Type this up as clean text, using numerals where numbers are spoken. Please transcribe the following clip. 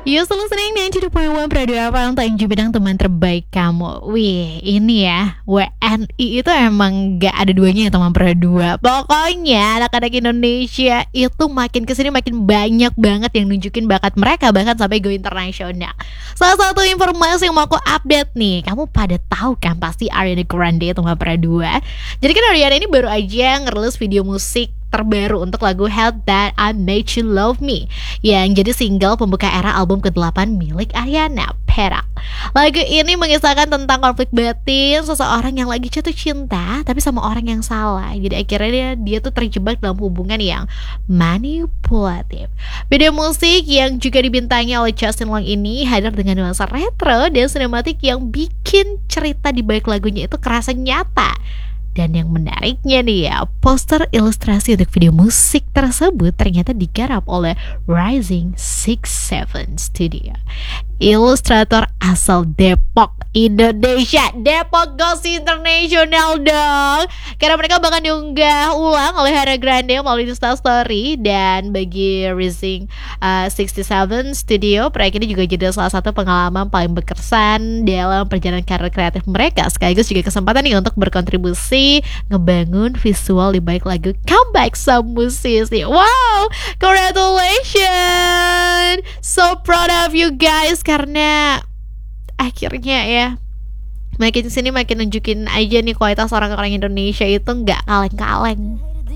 You still listening 92.1 Radio Apa untuk yang bidang teman terbaik kamu. Wih, ini ya WNI itu emang gak ada duanya ya teman berdua. Pokoknya anak-anak Indonesia itu makin kesini makin banyak banget yang nunjukin bakat mereka, bahkan sampai go internasional. Salah satu informasi yang mau aku update nih, kamu pada tahu kan pasti Ariana Grande teman berdua. Jadi kan Ariana ini baru aja ngerilis video musik terbaru untuk lagu How That I Made You Love Me, yang jadi single pembuka era album ke-8 milik Ariana, Perak. Lagu ini mengisahkan tentang konflik batin seseorang yang lagi jatuh cinta tapi sama orang yang salah. Jadi akhirnya dia tuh terjebak dalam hubungan yang manipulatif. Video musik yang juga dibintangi oleh Justin Long ini hadir dengan nuansa retro dan sinematik yang bikin cerita di balik lagunya itu kerasa nyata. Dan yang menariknya nih ya, poster ilustrasi untuk video musik tersebut ternyata digarap oleh Rising 67 Studio. Ilustrator asal Depok, Indonesia. Depok Goes International dong. Karena mereka bahkan diunggah ulang oleh Ariana Grande melalui Instastory. Dan bagi Rising 67 Studio, proyek ini juga jadi salah satu pengalaman paling berkesan dalam perjalanan karir kreatif mereka, sekaligus juga kesempatan nih untuk berkontribusi ngebangun visual di balik lagu comeback sang musisi. Wow, congratulations, so proud of you guys. Karena akhirnya ya makin sini makin nunjukin aja nih kualitas orang-orang Indonesia itu nggak kaleng-kaleng.